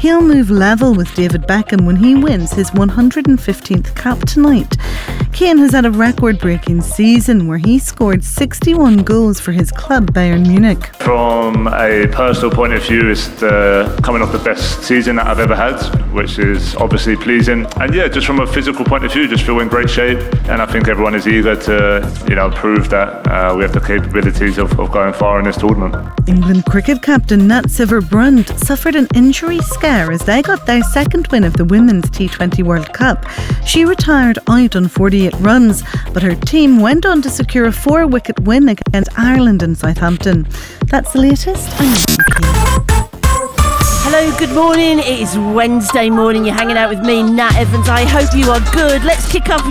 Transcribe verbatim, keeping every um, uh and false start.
He'll move level with David Beckham when he wins his one hundred fifteenth cap tonight. Kane has had a record-breaking season where he scored sixty-one goals for his club Bayern Munich. From a personal point of view, it's the, coming off the best season that I've ever had, which is obviously pleasing. And yeah, just from a physical point of view, just feel in great shape. And I think everyone is eager to, you know, prove that uh, we have the capabilities of, of going far in this tournament. England cricket captain Nat Sciver-Brunt suffered an injury scare as they got their second win of the Women's T twenty World Cup. She retired out on forty-eight runs, but her team went on to secure a four-wicket win against Ireland and Southampton. That's the latest. I'm Hello, good morning. It is Wednesday morning. You're hanging out with me, Nat Evans. I hope you are good. Let's kick off